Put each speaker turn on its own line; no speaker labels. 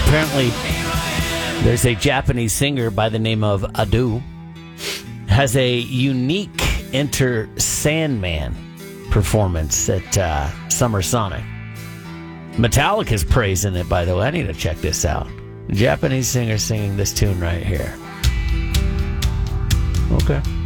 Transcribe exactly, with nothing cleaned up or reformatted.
Apparently, there's a Japanese singer by the name of Adu, has a unique Enter Sandman performance at uh, Summer Sonic. Metallica's praising it, by the way. I need to check this out. Japanese singer singing this tune right here. Okay.